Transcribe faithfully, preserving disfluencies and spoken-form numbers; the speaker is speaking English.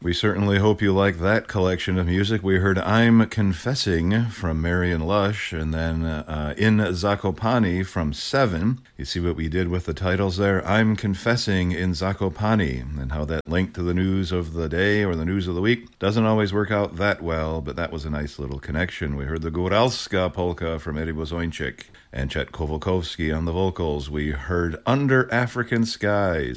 We certainly hope you like that collection of music. We heard I'm Confessing from Marion Lush, and then uh, In Zakopane from Seven. You see what we did with the titles there? I'm Confessing in Zakopane, and how that linked to the news of the day or the news of the week. Doesn't always work out that well, but that was a nice little connection. We heard the Góralska polka from Eddie Bozończyk and Chet Kowalkowski on the vocals. We heard Under African Skies